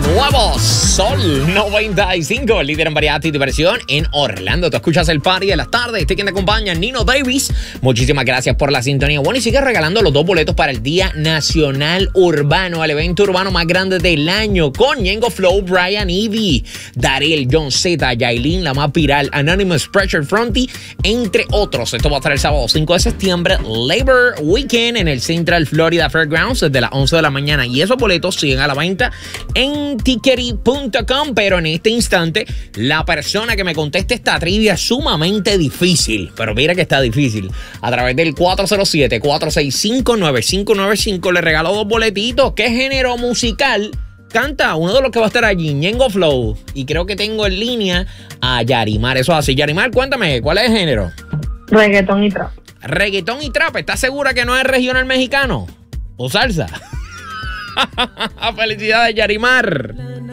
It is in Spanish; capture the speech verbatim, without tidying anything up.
nuevo Sol noventa y cinco, el líder en variedad y diversión en Orlando. Tú escuchas el party de las tardes. Este quien te acompaña, Nino Davis. Muchísimas gracias por la sintonía. Bueno, y sigue regalando los dos boletos para el Día Nacional Urbano, el evento urbano más grande del año, con Ñengo Flow, Brian Ivy, Darel, John Z, Yailin, la más viral, Anonymous, Pressure Fronty, entre otros. Esto va a estar el sábado cinco de septiembre, Labor Weekend, en el Central Florida Fairgrounds, desde las once de la mañana. Y esos boletos siguen a la venta en tickery punto com, pero en este instante la persona que me conteste esta trivia es sumamente difícil, pero mira que está difícil. A través del cuatro cero siete, cuatro seis cinco, nueve cinco nueve cinco le regalo dos boletitos. ¿Qué género musical canta uno de los que va a estar allí? Ñengo Flow. Y creo que tengo en línea a Yarimar. Eso es así. Yarimar, cuéntame, ¿cuál es el género? Reggaetón y trap. Reggaetón y trap. ¿Estás segura que no es regional mexicano? ¿O salsa? Felicidades, Yarimar.